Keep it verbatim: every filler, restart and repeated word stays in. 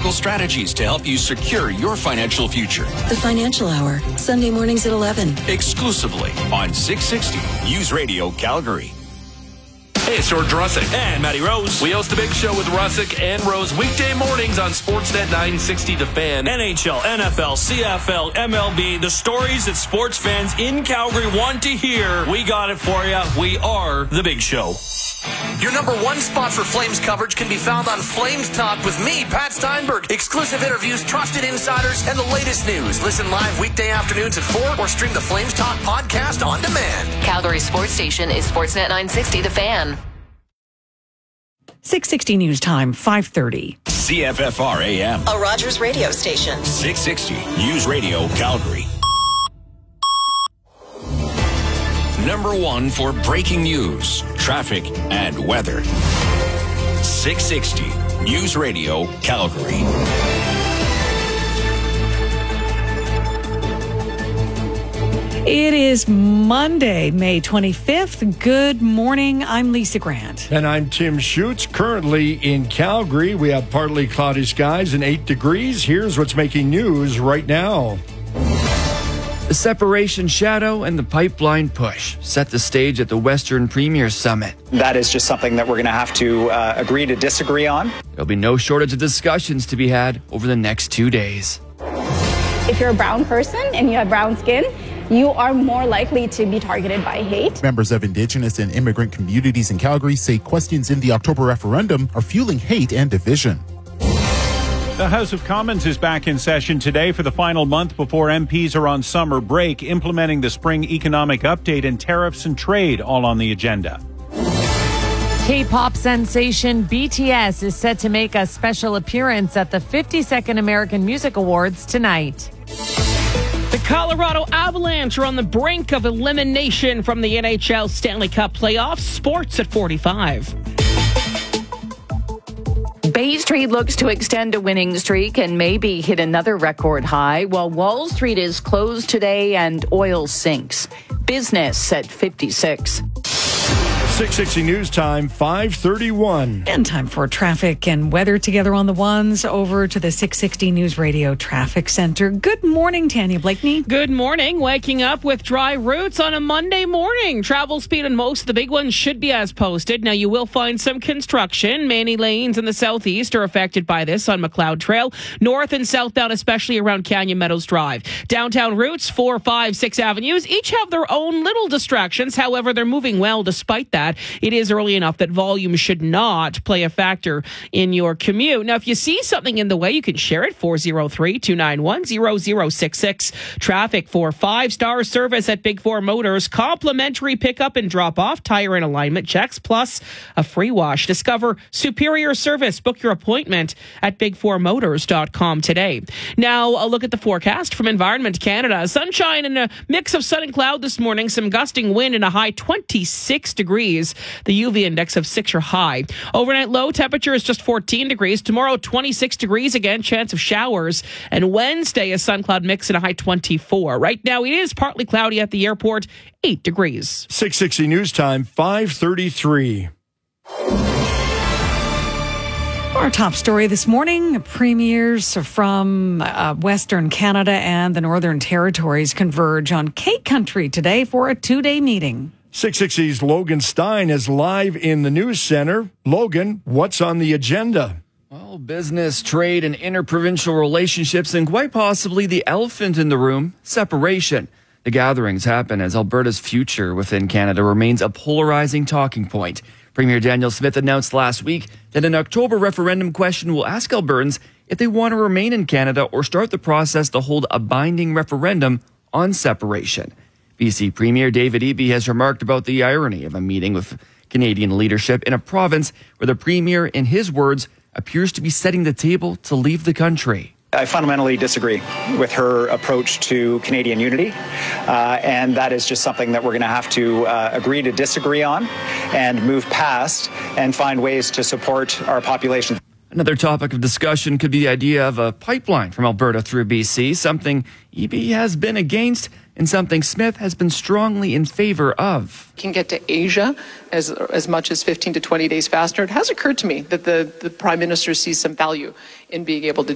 practical strategies to help you secure your financial future. The Financial Hour, Sunday mornings at eleven. Exclusively on six sixty News Radio Calgary. Hey, it's George Russick and Matty Rose. We host The Big Show with Russick and Rose weekday mornings on Sportsnet nine sixty The Fan. N H L, N F L, C F L, M L B, the stories that sports fans in Calgary want to hear. We got it for you. We are The Big Show. Your number one spot for Flames coverage can be found on Flames Talk with me, Pat Steinberg. Exclusive interviews, trusted insiders, and the latest news. Listen live weekday afternoons at four or stream the Flames Talk podcast on demand. Calgary Sports Station is Sportsnet nine sixty The Fan. six sixty News Time, five thirty. C F F R A M. A Rogers radio station. six sixty News Radio Calgary. Number one for breaking news, traffic, and weather. six sixty News Radio Calgary. It is Monday, May twenty-fifth. Good morning. I'm Lisa Grant. And I'm Tim Schutz. Currently in Calgary, we have partly cloudy skies and eight degrees. Here's what's making news right now. The separation shadow and the pipeline push set the stage at the Western Premier Summit. That is just something that we're going to have to uh, agree to disagree on. There'll be no shortage of discussions to be had over the next two days. If you're a brown person and you have brown skin, you are more likely to be targeted by hate. Members of Indigenous and immigrant communities in Calgary say questions in the October referendum are fueling hate and division. The House of Commons is back in session today for the final month before M Ps are on summer break, implementing the spring economic update and tariffs and trade all on the agenda. K-pop sensation B T S is set to make a special appearance at the fifty-second American Music Awards tonight. The Colorado Avalanche are on the brink of elimination from the N H L Stanley Cup playoffs. Sports at forty-five. Bay Street looks to extend a winning streak and maybe hit another record high, while Wall Street is closed today and oil sinks. Business at fifty-six. six sixty News Time, five thirty-one. And time for traffic and weather together on the ones. Over to the six sixty News Radio Traffic Center. Good morning, Tanya Blakeney. Good morning. Waking up with dry routes on a Monday morning. Travel speed on most of the big ones should be as posted. Now, you will find some construction. Many lanes in the southeast are affected by this on McLeod Trail. North and southbound, especially around Canyon Meadows Drive. Downtown routes, four, five, six avenues, each have their own little distractions. However, they're moving well despite that. It is early enough that volume should not play a factor in your commute. Now, if you see something in the way, you can share it. four oh three, two nine one, zero zero six six. Traffic for five-star service at Big Four Motors. Complimentary pickup and drop-off, tire and alignment checks, plus a free wash. Discover superior service. Book your appointment at big four motors dot com today. Now, a look at the forecast from Environment Canada. Sunshine and a mix of sun and cloud this morning. Some gusting wind and a high twenty-six degrees. The U V index of six or high. Overnight low temperature is just fourteen degrees. Tomorrow, twenty-six degrees again, chance of showers. And Wednesday, a sun cloud mix and a high twenty-four. Right now, it is partly cloudy at the airport, eight degrees. six sixty News Time, five thirty-three. Our top story this morning, premiers from uh, Western Canada and the Northern Territories converge on Cake Country today for a two-day meeting. six sixty's Logan Stein is live in the news center. Logan, what's on the agenda? Well, business, trade, and interprovincial relationships, and quite possibly the elephant in the room, separation. The gatherings happen as Alberta's future within Canada remains a polarizing talking point. Premier Daniel Smith announced last week that an October referendum question will ask Albertans if they want to remain in Canada or start the process to hold a binding referendum on separation. B C Premier David Eby has remarked about the irony of a meeting with Canadian leadership in a province where the Premier, in his words, appears to be setting the table to leave the country. I fundamentally disagree with her approach to Canadian unity, uh, and that is just something that we're going to have to uh, agree to disagree on and move past and find ways to support our population. Another topic of discussion could be the idea of a pipeline from Alberta through B C, something Eby has been against and something Smith has been strongly in favor of. Can get to Asia as as much as fifteen to twenty days faster. It has occurred to me that the, the Prime Minister sees some value in being able to